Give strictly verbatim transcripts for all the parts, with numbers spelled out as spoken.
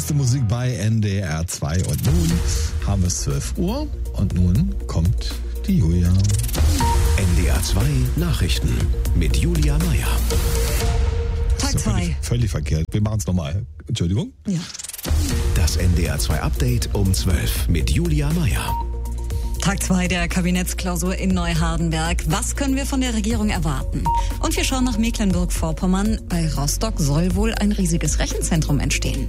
beste Musik bei N D R zwei. Und nun haben wir es zwölf Uhr und nun kommt die Julia. N D R zwei Nachrichten mit Julia Meyer. Tag zwei. Völlig, völlig verkehrt. Wir machen es nochmal. Entschuldigung. Ja. Das N D R zwei Update um zwölf mit Julia Meyer. Tag zwei der Kabinettsklausur in Neuhardenberg. Was können wir von der Regierung erwarten? Und wir schauen nach Mecklenburg-Vorpommern. Bei Rostock soll wohl ein riesiges Rechenzentrum entstehen.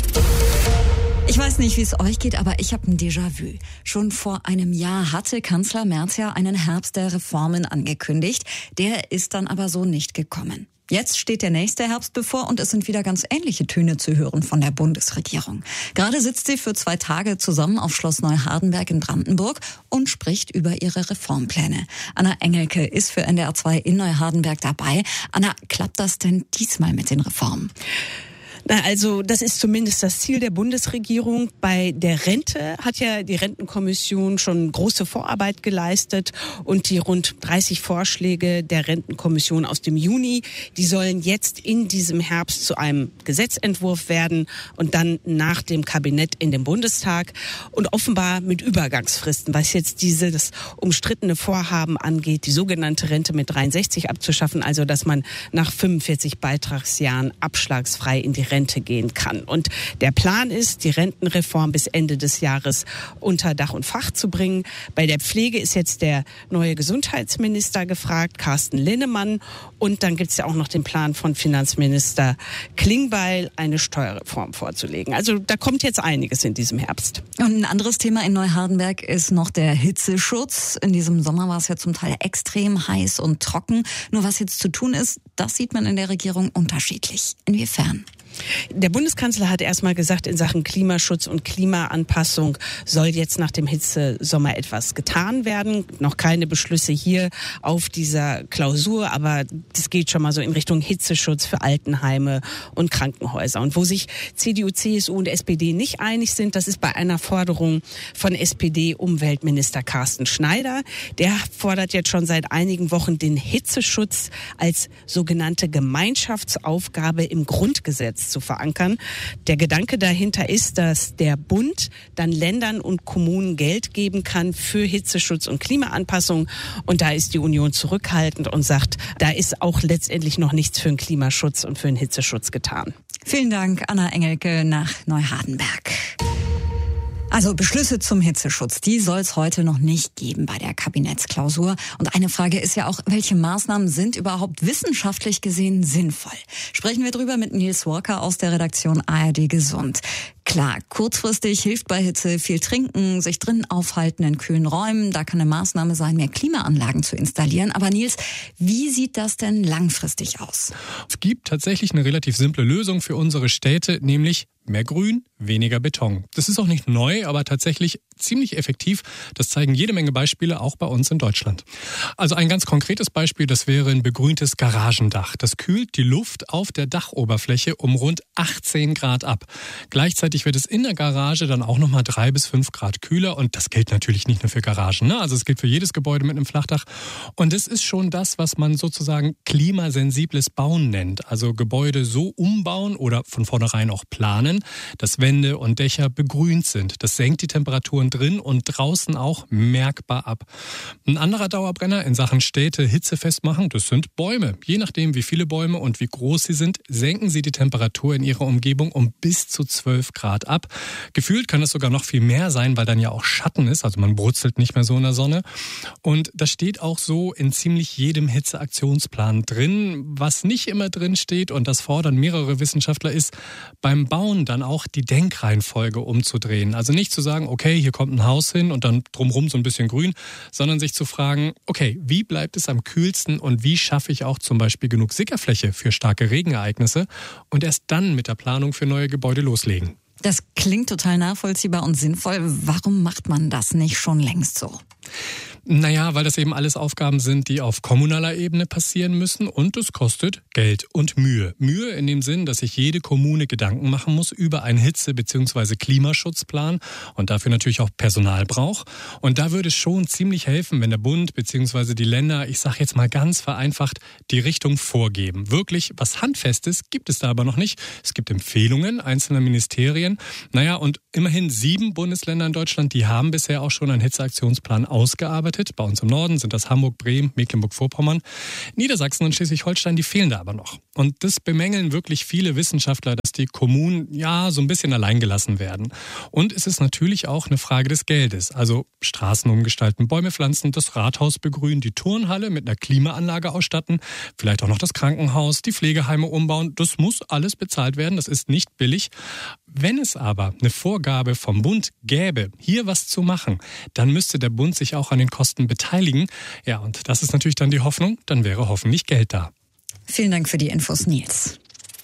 Ich weiß nicht, wie es euch geht, aber ich habe ein Déjà-vu. Schon vor einem Jahr hatte Kanzler Merz ja einen Herbst der Reformen angekündigt. Der ist dann aber so nicht gekommen. Jetzt steht der nächste Herbst bevor und es sind wieder ganz ähnliche Töne zu hören von der Bundesregierung. Gerade sitzt sie für zwei Tage zusammen auf Schloss Neuhardenberg in Brandenburg und spricht über ihre Reformpläne. Anna Engelke ist für N D R zwei in Neuhardenberg dabei. Anna, klappt das denn diesmal mit den Reformen? Na, also das ist zumindest das Ziel der Bundesregierung. Bei der Rente hat ja die Rentenkommission schon große Vorarbeit geleistet und die rund dreißig Vorschläge der Rentenkommission aus dem Juni, die sollen jetzt in diesem Herbst zu einem Gesetzentwurf werden und dann nach dem Kabinett in den Bundestag und offenbar mit Übergangsfristen, was jetzt dieses umstrittene Vorhaben angeht, die sogenannte Rente mit dreiundsechzig abzuschaffen, also dass man nach fünfundvierzig Beitragsjahren abschlagsfrei in die Rente Rente gehen kann. Und der Plan ist, die Rentenreform bis Ende des Jahres unter Dach und Fach zu bringen. Bei der Pflege ist jetzt der neue Gesundheitsminister gefragt, Carsten Linnemann. Und dann gibt es ja auch noch den Plan von Finanzminister Klingbeil, eine Steuerreform vorzulegen. Also da kommt jetzt einiges in diesem Herbst. Und ein anderes Thema in Neuhardenberg ist noch der Hitzeschutz. In diesem Sommer war es ja zum Teil extrem heiß und trocken. Nur was jetzt zu tun ist, das sieht man in der Regierung unterschiedlich. Inwiefern? Der Bundeskanzler hat erstmal gesagt, in Sachen Klimaschutz und Klimaanpassung soll jetzt nach dem Hitzesommer etwas getan werden. Noch keine Beschlüsse hier auf dieser Klausur, aber das geht schon mal so in Richtung Hitzeschutz für Altenheime und Krankenhäuser. Und wo sich C D U, C S U und S P D nicht einig sind, das ist bei einer Forderung von S P D-Umweltminister Carsten Schneider. Der fordert jetzt schon seit einigen Wochen den Hitzeschutz als sogenannte Gemeinschaftsaufgabe im Grundgesetz zu verankern. Der Gedanke dahinter ist, dass der Bund dann Ländern und Kommunen Geld geben kann für Hitzeschutz und Klimaanpassung. Und da ist die Union zurückhaltend und sagt, da ist auch letztendlich noch nichts für den Klimaschutz und für den Hitzeschutz getan. Vielen Dank, Anna Engelke nach Neuhardenberg. Also Beschlüsse zum Hitzeschutz, die soll es heute noch nicht geben bei der Kabinettsklausur. Und eine Frage ist ja auch, welche Maßnahmen sind überhaupt wissenschaftlich gesehen sinnvoll? Sprechen wir drüber mit Nils Walker aus der Redaktion A R D Gesund. Klar, kurzfristig hilft bei Hitze viel trinken, sich drinnen aufhalten in kühlen Räumen. Da kann eine Maßnahme sein, mehr Klimaanlagen zu installieren. Aber Nils, wie sieht das denn langfristig aus? Es gibt tatsächlich eine relativ simple Lösung für unsere Städte, nämlich mehr Grün, weniger Beton. Das ist auch nicht neu, aber tatsächlich ziemlich effektiv. Das zeigen jede Menge Beispiele, auch bei uns in Deutschland. Also ein ganz konkretes Beispiel, das wäre ein begrüntes Garagendach. Das kühlt die Luft auf der Dachoberfläche um rund achtzehn Grad ab. Gleichzeitig wird es in der Garage dann auch nochmal drei bis fünf Grad kühler. Und das gilt natürlich nicht nur für Garagen, ne? Also es gilt für jedes Gebäude mit einem Flachdach. Und das ist schon das, was man sozusagen klimasensibles Bauen nennt. Also Gebäude so umbauen oder von vornherein auch planen, dass Wände und Dächer begrünt sind. Das senkt die Temperaturen drin und draußen auch merkbar ab. Ein anderer Dauerbrenner in Sachen Städte hitzefest machen, das sind Bäume. Je nachdem, wie viele Bäume und wie groß sie sind, senken sie die Temperatur in ihrer Umgebung um bis zu zwölf Grad ab. Gefühlt kann es sogar noch viel mehr sein, weil dann ja auch Schatten ist, also man brutzelt nicht mehr so in der Sonne. Und das steht auch so in ziemlich jedem Hitzeaktionsplan drin. Was nicht immer drin steht, und das fordern mehrere Wissenschaftler, ist, beim Bauen dann auch die Denkreihenfolge umzudrehen. Also nicht zu sagen, okay, hier kommt ein Haus hin und dann drumherum so ein bisschen grün, sondern sich zu fragen, okay, wie bleibt es am kühlsten und wie schaffe ich auch zum Beispiel genug Sickerfläche für starke Regenereignisse und erst dann mit der Planung für neue Gebäude loslegen. Das klingt total nachvollziehbar und sinnvoll. Warum macht man das nicht schon längst so? Naja, weil das eben alles Aufgaben sind, die auf kommunaler Ebene passieren müssen und es kostet Geld und Mühe. Mühe in dem Sinn, dass sich jede Kommune Gedanken machen muss über einen Hitze- bzw. Klimaschutzplan und dafür natürlich auch Personal braucht. Und da würde es schon ziemlich helfen, wenn der Bund bzw. die Länder, ich sage jetzt mal ganz vereinfacht, die Richtung vorgeben. Wirklich was Handfestes gibt es da aber noch nicht. Es gibt Empfehlungen einzelner Ministerien. Naja, und immerhin sieben Bundesländer in Deutschland, die haben bisher auch schon einen Hitzeaktionsplan ausgearbeitet. Bei uns im Norden sind das Hamburg, Bremen, Mecklenburg-Vorpommern. Niedersachsen und Schleswig-Holstein, die fehlen da aber noch. Und das bemängeln wirklich viele Wissenschaftler, dass die Kommunen ja so ein bisschen alleingelassen werden. Und es ist natürlich auch eine Frage des Geldes. Also Straßen umgestalten, Bäume pflanzen, das Rathaus begrünen, die Turnhalle mit einer Klimaanlage ausstatten, vielleicht auch noch das Krankenhaus, die Pflegeheime umbauen. Das muss alles bezahlt werden, das ist nicht billig. Wenn es aber eine Vorgabe vom Bund gäbe, hier was zu machen, dann müsste der Bund sich auch an den Kosten beteiligen. Ja, und das ist natürlich dann die Hoffnung, dann wäre hoffentlich Geld da. Vielen Dank für die Infos, Nils.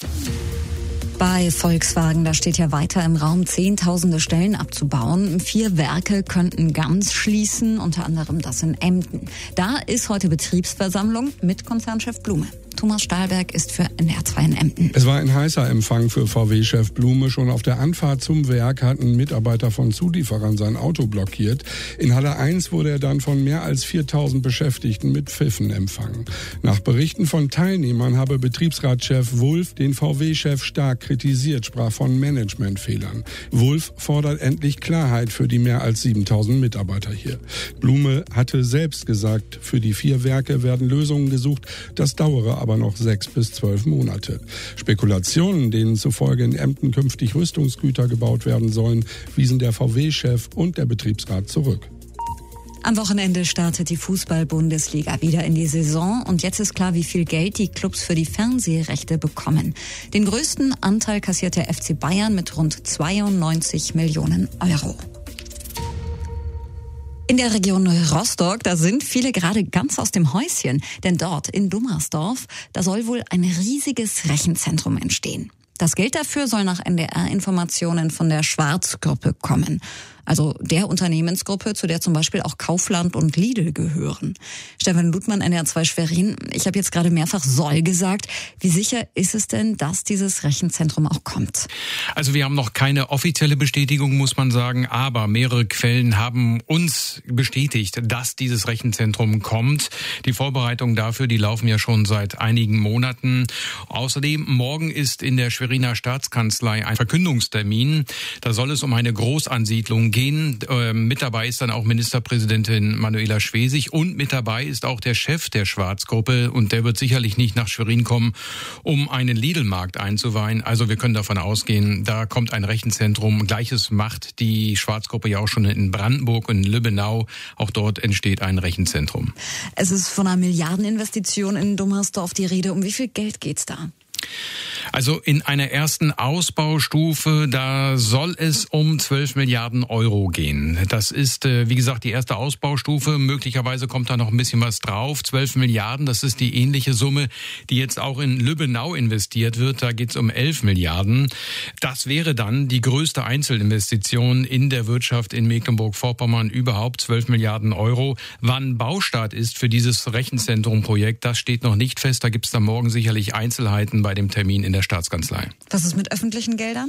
Bei Volkswagen, da steht ja weiter im Raum, zehntausende Stellen abzubauen. Vier Werke könnten ganz schließen, unter anderem das in Emden. Da ist heute Betriebsversammlung mit Konzernchef Blume. Thomas Stahlberg ist für N D R zwei in Emden. Es war ein heißer Empfang für V W-Chef Blume. Schon auf der Anfahrt zum Werk hatten Mitarbeiter von Zulieferern sein Auto blockiert. In Halle eins wurde er dann von mehr als viertausend Beschäftigten mit Pfiffen empfangen. Nach Berichten von Teilnehmern habe Betriebsratschef Wulff den V W-Chef stark kritisiert, sprach von Managementfehlern. Wulff fordert endlich Klarheit für die mehr als siebentausend Mitarbeiter hier. Blume hatte selbst gesagt, für die vier Werke werden Lösungen gesucht. Das dauere aber noch sechs bis zwölf Monate. Spekulationen, denen zufolge in Emden künftig Rüstungsgüter gebaut werden sollen, wiesen der V W-Chef und der Betriebsrat zurück. Am Wochenende startet die Fußball-Bundesliga wieder in die Saison und jetzt ist klar, wie viel Geld die Clubs für die Fernsehrechte bekommen. Den größten Anteil kassiert der F C Bayern mit rund zweiundneunzig Millionen Euro. In der Region Rostock, da sind viele gerade ganz aus dem Häuschen, denn dort in Dummersdorf, da soll wohl ein riesiges Rechenzentrum entstehen. Das Geld dafür soll nach N D R-Informationen von der Schwarz-Gruppe kommen. Also der Unternehmensgruppe, zu der zum Beispiel auch Kaufland und Lidl gehören. Stefan Ludmann, N D R zwei Schwerin. Ich habe jetzt gerade mehrfach soll gesagt. Wie sicher ist es denn, dass dieses Rechenzentrum auch kommt? Also wir haben noch keine offizielle Bestätigung, muss man sagen. Aber mehrere Quellen haben uns bestätigt, dass dieses Rechenzentrum kommt. Die Vorbereitungen dafür, die laufen ja schon seit einigen Monaten. Außerdem, morgen ist in der Schweriner Staatskanzlei ein Verkündungstermin. Da soll es um eine Großansiedlung gehen. Ähm, mit dabei ist dann auch Ministerpräsidentin Manuela Schwesig und mit dabei ist auch der Chef der Schwarz-Gruppe und der wird sicherlich nicht nach Schwerin kommen, um einen Lidl-Markt einzuweihen. Also wir können davon ausgehen, da kommt ein Rechenzentrum. Gleiches macht die Schwarz-Gruppe ja auch schon in Brandenburg und in Lübbenau. Auch dort entsteht ein Rechenzentrum. Es ist von einer Milliardeninvestition in Dummersdorf die Rede. Um wie viel Geld geht's da? Also in einer ersten Ausbaustufe, da soll es um zwölf Milliarden Euro gehen. Das ist, wie gesagt, die erste Ausbaustufe. Möglicherweise kommt da noch ein bisschen was drauf. zwölf Milliarden, das ist die ähnliche Summe, die jetzt auch in Lübbenau investiert wird. Da geht es um elf Milliarden. Das wäre dann die größte Einzelinvestition in der Wirtschaft in Mecklenburg-Vorpommern überhaupt, zwölf Milliarden Euro. Wann Baustart ist für dieses Rechenzentrum-Projekt, das steht noch nicht fest. Da gibt es dann morgen sicherlich Einzelheiten bei dem Termin in der Staatskanzlei. Was ist mit öffentlichen Geldern?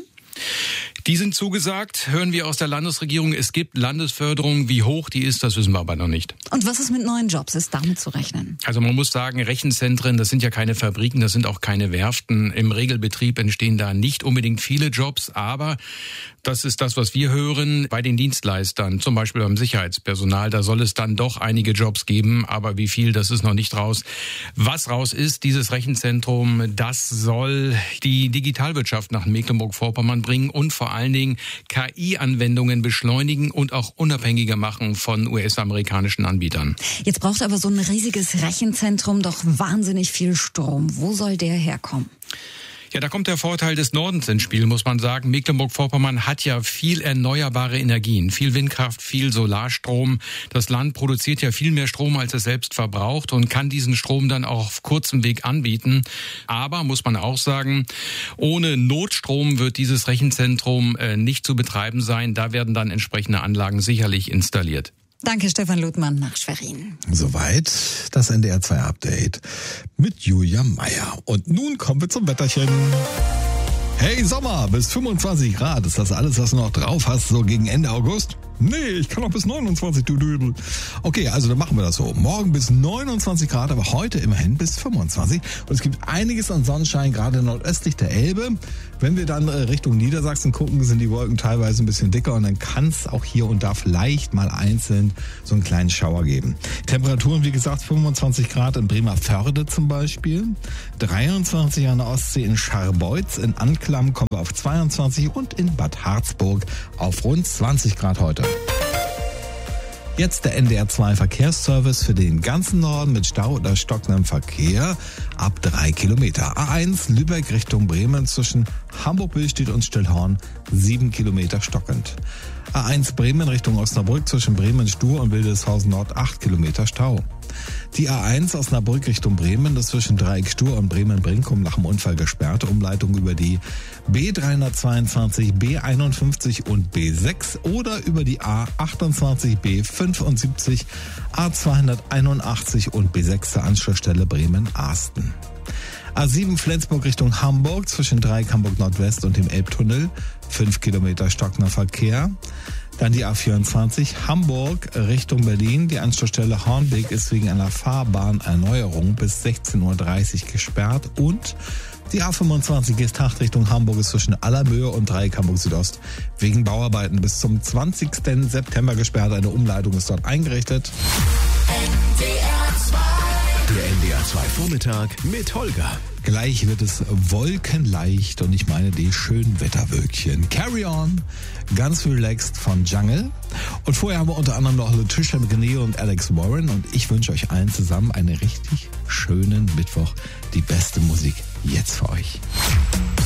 Die sind zugesagt, hören wir aus der Landesregierung. Es gibt Landesförderung. Wie hoch die ist, das wissen wir aber noch nicht. Und was ist mit neuen Jobs? Ist damit zu rechnen? Also man muss sagen, Rechenzentren, das sind ja keine Fabriken, das sind auch keine Werften. Im Regelbetrieb entstehen da nicht unbedingt viele Jobs, aber das ist das, was wir hören bei den Dienstleistern, zum Beispiel beim Sicherheitspersonal. Da soll es dann doch einige Jobs geben, aber wie viel, das ist noch nicht raus. Was raus ist, dieses Rechenzentrum, das soll die Digitalwirtschaft nach Mecklenburg-Vorpommern bringen und vor allen Dingen K I-Anwendungen beschleunigen und auch unabhängiger machen von U S-amerikanischen Anbietern. Jetzt braucht aber so ein riesiges Rechenzentrum doch wahnsinnig viel Strom. Wo soll der herkommen? Ja, da kommt der Vorteil des Nordens ins Spiel, muss man sagen. Mecklenburg-Vorpommern hat ja viel erneuerbare Energien, viel Windkraft, viel Solarstrom. Das Land produziert ja viel mehr Strom, als es selbst verbraucht und kann diesen Strom dann auch auf kurzem Weg anbieten. Aber, muss man auch sagen, ohne Notstrom wird dieses Rechenzentrum äh, nicht zu betreiben sein. Da werden dann entsprechende Anlagen sicherlich installiert. Danke, Stefan Ludmann nach Schwerin. Soweit das N D R zwei Update mit Julia Meyer. Und nun kommen wir zum Wetterchen. Hey Sommer, bis fünfundzwanzig Grad. Ist das alles, was du noch drauf hast, so gegen Ende August? Nee, ich kann auch bis neunundzwanzig, du Dübel. Okay, also dann machen wir das so. Morgen bis neunundzwanzig Grad, aber heute immerhin bis fünfundzwanzig. Und es gibt einiges an Sonnenschein, gerade nordöstlich der Elbe. Wenn wir dann Richtung Niedersachsen gucken, sind die Wolken teilweise ein bisschen dicker und dann kann es auch hier und da vielleicht mal einzeln so einen kleinen Schauer geben. Temperaturen, wie gesagt, fünfundzwanzig Grad in Bremervörde zum Beispiel, dreiundzwanzig an der Ostsee in Scharbeutz, in Anklam kommen wir auf zweiundzwanzig und in Bad Harzburg auf rund zwanzig Grad heute. Jetzt der N D R zwei Verkehrsservice für den ganzen Norden mit Stau oder stockendem Verkehr ab drei Kilometer. A eins Lübeck Richtung Bremen zwischen Hamburg-Billstedt und Stillhorn sieben Kilometer stockend. A eins Bremen Richtung Osnabrück zwischen Bremen-Stur und Wildeshausen Nord acht Kilometer Stau. Die A eins Osnabrück Richtung Bremen ist zwischen Dreieck-Stur und Bremen-Brinkum nach dem Unfall gesperrt. Umleitung über die B dreihundertzweiundzwanzig, B einundfünfzig und B sechs oder über die A achtundzwanzig, B fünfundsiebzig, A zweihunderteinundachtzig und B sechs zur Anschlussstelle Bremen-Ahsten. A sieben Flensburg Richtung Hamburg zwischen Dreieck Hamburg Nordwest und dem Elbtunnel, fünf Kilometer stockender Verkehr. Dann die A vierundzwanzig Hamburg Richtung Berlin. Die Anschlussstelle Hornbeck ist wegen einer Fahrbahnerneuerung bis sechzehn Uhr dreißig gesperrt. Und die A fünfundzwanzig Geesthacht Richtung Hamburg ist zwischen Allermöhe und Dreieck Hamburg Südost wegen Bauarbeiten bis zum zwanzigsten September gesperrt. Eine Umleitung ist dort eingerichtet. Der N D R zwei Vormittag mit Holger. Gleich wird es wolkenleicht und ich meine die schönen Wetterwölkchen. Carry On, ganz relaxed von Jungle. Und vorher haben wir unter anderem noch Letitia McNeil und Alex Warren. Und ich wünsche euch allen zusammen einen richtig schönen Mittwoch. Die beste Musik jetzt für euch.